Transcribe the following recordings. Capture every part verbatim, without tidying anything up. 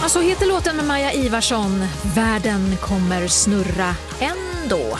Ja, så heter låten med Maja Ivarsson. Världen kommer snurra ändå.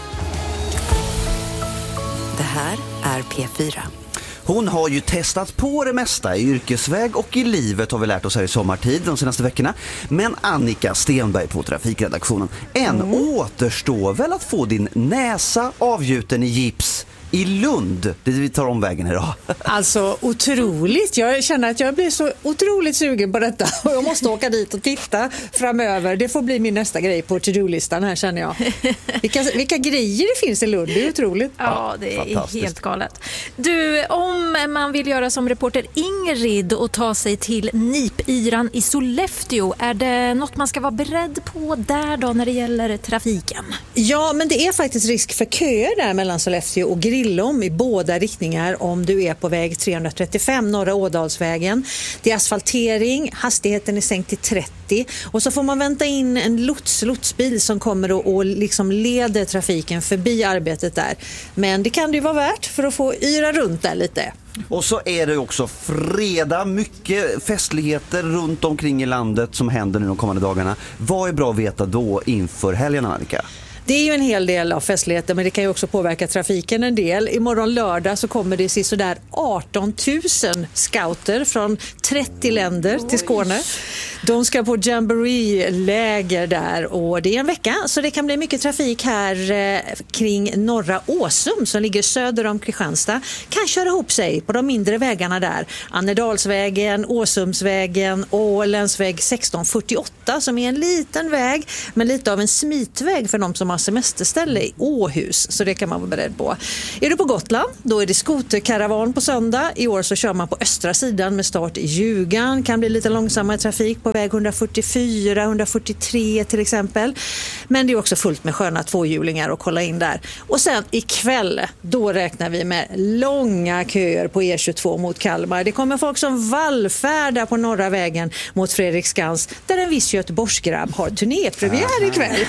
Det här är P fyra. Hon har ju testat på det mesta i yrkesväg och i livet har vi lärt oss här i sommartid de senaste veckorna. Men Annika Stenberg på trafikredaktionen, en mm. återstår väl att få din näsa avgjuten i gips i Lund. Det vi tar om vägen idag. Alltså otroligt. Jag känner att jag blir så otroligt sugen på detta och jag måste åka dit och titta framöver. Det får bli min nästa grej på to-do-listan här, känner jag. Vilka, vilka grejer det finns i Lund, det är otroligt. Ja, det är helt galet. Du, om man vill göra som reporter Ingrid och ta sig till Nipyran i Sollefteå, är det något man ska vara beredd på där då när det gäller trafiken? Ja, men det är faktiskt risk för köer där mellan Sollefteå och Grillom i båda riktningar om du är på väg trehundratrettiofem, Norra Ådalsvägen. Det är asfaltering, hastigheten är sänkt till trettio och så får man vänta in en lots, lotsbil som kommer och, och liksom leder trafiken förbi arbetet där. Men det kan det ju vara värt för att få yra runt där lite. Och så är det också fredag, mycket festligheter runt omkring i landet som händer nu de kommande dagarna. Vad är bra att veta då inför helgen, Annika? Det är ju en hel del av festligheter, men det kan ju också påverka trafiken en del. Imorgon lördag så kommer det se sådär arton tusen scouter från trettio länder till Skåne. De ska på jamboree-läger där och det är en vecka, så det kan bli mycket trafik här eh, kring Norra Åsum som ligger söder om Kristianstad. Kan köra ihop sig på de mindre vägarna där. Annedalsvägen, Åsumsvägen och länsväg sexton fyrtioåtta som är en liten väg men lite av en smitväg för de som har semesterställe i Åhus, så det kan man vara beredd på. Är du på Gotland, då är det skoterkaravan på söndag. I år så kör man på östra sidan med start i Ljugan. Kan bli lite långsammare trafik på väg etthundrafyrtiofyra, etthundrafyrtiotre till exempel. Men det är också fullt med sköna tvåhjulingar att kolla in där. Och sen ikväll, då räknar vi med långa köer på E tjugotvå mot Kalmar. Det kommer folk som vallfärdar på norra vägen mot Fredriksskans, där en viss Göteborgsgrabb har turnépremiär ikväll.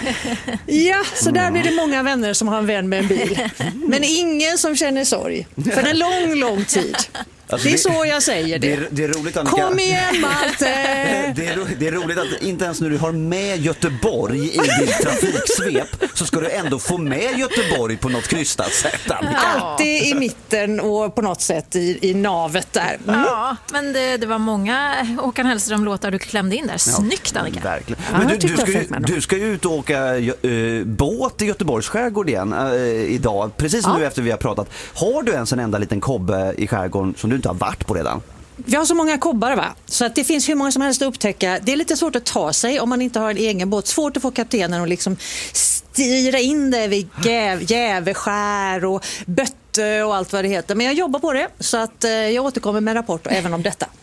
Ja, så där blir det många vänner som har en vän med en bil. Men ingen som känner sorg. För en lång, lång tid. Alltså det är det, så jag säger det. Det är, det är roligt, Annika. Kom igen, Malte! det, är, det är roligt att inte ens när du har med Göteborg i ditt trafiksvep så ska du ändå få med Göteborg på något krystat sätt, Annika. Alltid i mitten och på något sätt i, i navet där. Mm. Ja, men det, det var många Håkan Hellström-låtar du klämde in där. Snyggt, Annika. Ja, verkligen. Men du, du, ska ju, du ska ju ut och åka uh, båt i Göteborgs skärgård igen uh, idag. Precis som ja. nu efter vi har pratat. Har du ens en enda liten kobbe i skärgården som du inte har varit på redan? Vi har så många kobbar, va? Så att det finns hur många som helst att upptäcka. Det är lite svårt att ta sig om man inte har en egen båt. Svårt att få kaptenen att liksom styra in det vid jäv, jäveskär och Bötte och allt vad det heter. Men jag jobbar på det, så att eh, jag återkommer med rapport även om detta.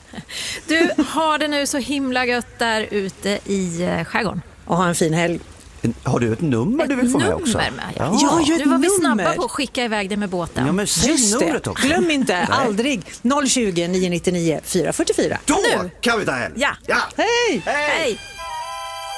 Du har det nu så himla gött där ute i eh, skärgården. Och ha en fin helg. Har du ett nummer ett du vill få med också? Med, ja. Ja, ja, nu var vi nummer. snabba på att skicka iväg det med båten. Ja, men säg numret också. Glöm inte, aldrig. noll tjugo, nio nio nio, fyra fyra fyra. Då nu kan vi ta hem. Ja. Ja. Hej! Hej!